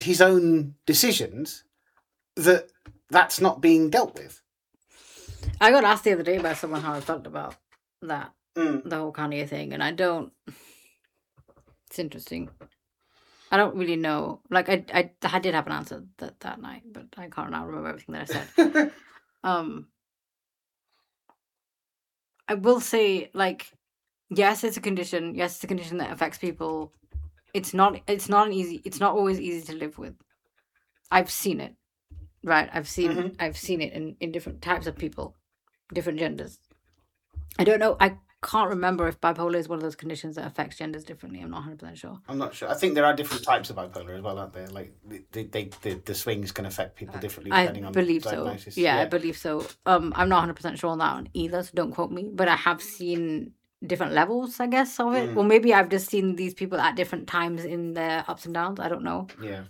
his own decisions, that's not being dealt with. I got asked the other day by someone how I felt about that, the whole Kanye thing, and I don't. It's interesting. I don't really know. Like, I did have an answer that night, but I can't now remember everything that I said. I will say, like, yes, it's a condition. Yes, it's a condition that affects people. It's not always easy to live with. I've seen it, right? I've seen it in different types of people, different genders. I don't know. I can't remember if bipolar is one of those conditions that affects genders differently. I'm not 100% sure. I'm not sure. I think there are different types of bipolar as well, aren't there? Like the swings can affect people differently depending on diagnosis. So. Yeah, I believe so. I'm not 100% sure on that one either, so don't quote me. But I have seen different levels, I guess, of it. Or maybe I've just seen these people at different times in their ups and downs. I don't know. Yeah.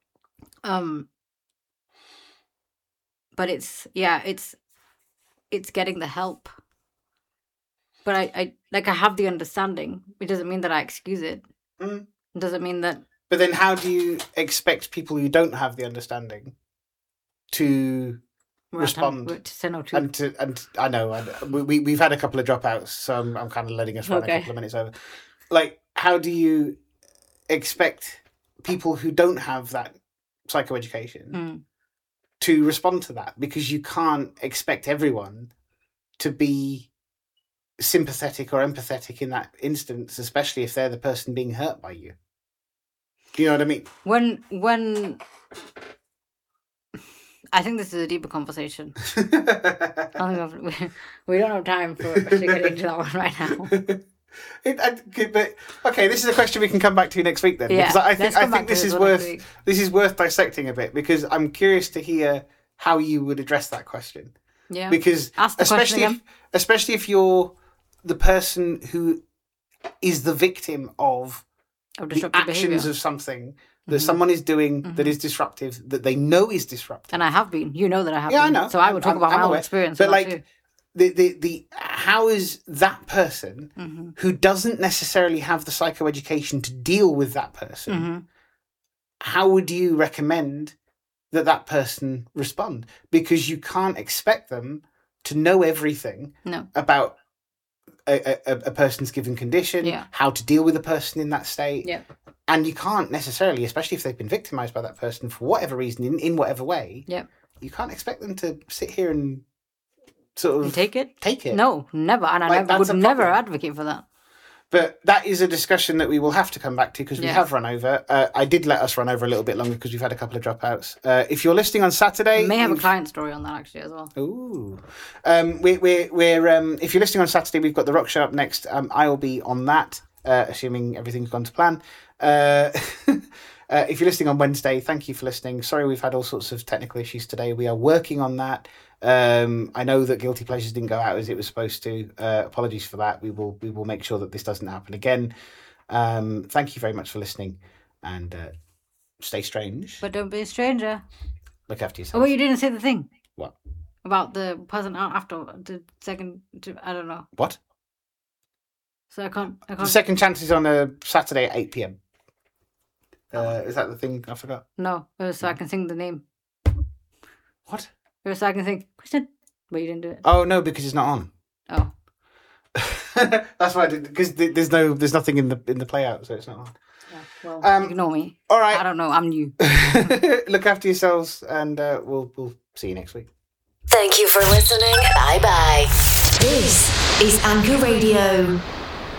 But it's getting the help. But I have the understanding. It doesn't mean that I excuse it. It doesn't mean that... But then how do you expect people who don't have the understanding to respond? To say no to. And I know, we've had a couple of dropouts, so I'm kind of letting us run a couple of minutes over. Like, how do you expect people who don't have that psychoeducation to respond to that? Because you can't expect everyone to be sympathetic or empathetic in that instance, especially if they're the person being hurt by you. Do you know what I mean? When I think this is a deeper conversation. We don't have time to get into that one right now. But okay, this is a question we can come back to next week then. Yeah, because I think this is worth dissecting a bit, because I'm curious to hear how you would address that question. Yeah. Because especially if you're the person who is the victim of the actions behavior. Of something that someone is doing that is disruptive, that they know is disruptive. And I have been. You know that I have been. I know. So I would talk about my own experience. But like, the how is that person who doesn't necessarily have the psychoeducation to deal with that person, how would you recommend that person respond? Because you can't expect them to know everything about a person's given condition, how to deal with a person in that state. Yeah. And you can't necessarily, especially if they've been victimized by that person for whatever reason, in whatever way, you can't expect them to sit here and sort of... Take it? Take it. No, never. And I would never advocate for that. But that is a discussion that we will have to come back to, because we have run over. I did let us run over a little bit longer because we've had a couple of dropouts. If you're listening on Saturday... We may have a client story on that actually as well. Ooh. If you're listening on Saturday, we've got the Rock Show up next. I will be on that, assuming everything's gone to plan. If you're listening on Wednesday, thank you for listening. Sorry we've had all sorts of technical issues today. We are working on that. I know that Guilty Pleasures didn't go out as it was supposed to. Apologies for that. We will make sure that this doesn't happen again. Thank you very much for listening, and stay strange. But don't be a stranger. Look after yourself. Oh, well, you didn't say the thing. What? About the person after the second... I don't know. What? So I can't... The second chance is on a Saturday at 8 p.m. Is that the thing I forgot? No, it was so I can sing the name. What? It was so I can sing, Kristen, but you didn't do it. Oh, no, because it's not on. Oh. That's why I did, because there's nothing in the playout, so it's not on. Yeah, well, ignore me. All right. I don't know, I'm new. Look after yourselves, and we'll see you next week. Thank you for listening. Bye-bye. This is Anchor Radio.